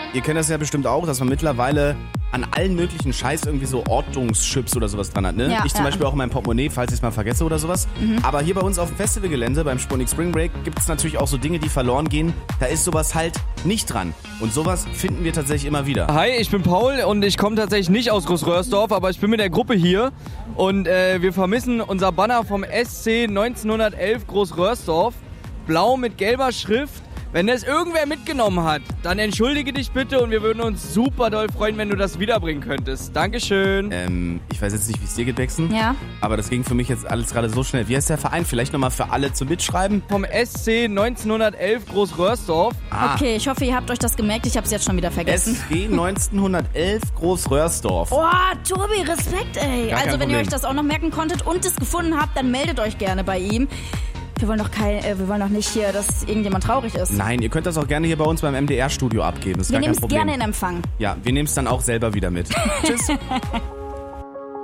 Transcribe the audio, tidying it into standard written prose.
ihr kennt das ja bestimmt auch, dass man mittlerweile an allen möglichen Scheiß irgendwie so Ortungschips oder sowas dran hat, ne? Ja, ich zum Beispiel auch in meinem Portemonnaie, falls ich es mal vergesse oder sowas. Aber hier bei uns auf dem Festivalgelände, beim Sputnik Spring Break, gibt es natürlich auch so Dinge, die verloren gehen. Da ist sowas halt nicht dran. Und sowas finden wir tatsächlich immer wieder. Hi, ich bin Paul und ich komme tatsächlich nicht aus Großröhrsdorf, aber ich bin mit der Gruppe hier und wir vermissen unser Banner vom SC 1911 Großröhrsdorf. Blau mit gelber Schrift. Wenn das irgendwer mitgenommen hat, dann entschuldige dich bitte und wir würden uns super doll freuen, wenn du das wiederbringen könntest. Dankeschön. Ich weiß jetzt nicht, wie es dir geht, Bexen. Ja. Aber das ging für mich jetzt alles gerade so schnell. Wie heißt der Verein? Vielleicht nochmal für alle zum Mitschreiben. Vom SC 1911 Großröhrsdorf. Okay, ich hoffe, ihr habt euch das gemerkt. Ich habe es jetzt schon wieder vergessen. SG 1911 Großröhrsdorf. Oh, Tobi, Respekt, ey. Gar kein Also, wenn ihr Problem. euch das auch noch merken konntet und es gefunden habt, dann meldet euch gerne bei ihm. Wir wollen doch nicht hier, dass irgendjemand traurig ist. Nein, ihr könnt das auch gerne hier bei uns beim MDR-Studio abgeben. Ist Wir gar nehmen kein es Problem. gerne in Empfang. Ja, wir nehmen es dann auch selber wieder mit. Tschüss.